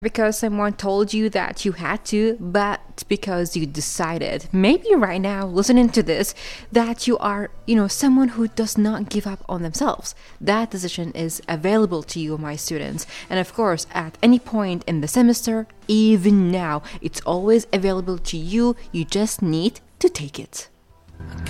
because someone told you that you had to, but because you decided, maybe right now, listening to this, that you are, someone who does not give up on themselves. That decision is available to you, my students. And of course, at any point in the semester, even now, it's always available to you. You just need to take it.